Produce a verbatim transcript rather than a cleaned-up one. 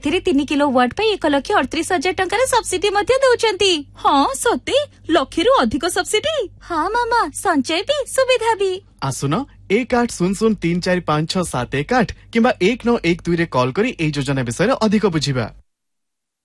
एथिरे तीन kilo watt पे एक लक्ष अड़तीस हजार टंकार सब्सिडी मध्य दउचंती। हाँ सते लक्षेरु अधिक सब्सिडी। हाँ मामा संचय भी सुविधा भी। आसुन एक आठ शून्य शून्य तीन चार पांच छह सात एक आठ किंबा एक नौ एक दुई रे कॉल करी ए योजना विषय अधिक बुझिबा।